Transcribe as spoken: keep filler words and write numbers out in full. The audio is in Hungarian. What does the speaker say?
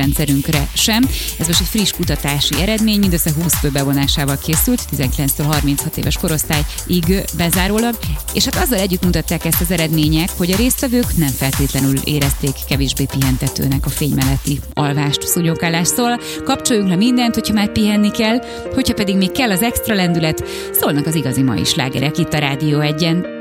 idégrendszerünkre sem. Ez most egy friss kutatási eredmény, mindössze húsz fő bevonásával készült, tizenkilenctől harminchat éves korosztályig bezárólag, és hát azzal együtt mutatták ezt az eredmények, hogy a résztvevők nem feltétlenül érezték kevésbé pihentetőnek a fény melletti alvást, szúnyogállást. Szóval kapcsoljunk le mindent, hogyha már pihenni kell, hogyha pedig még kell az extra lendület, szólnak az igazi mai slágerek itt a Rádió Egyen.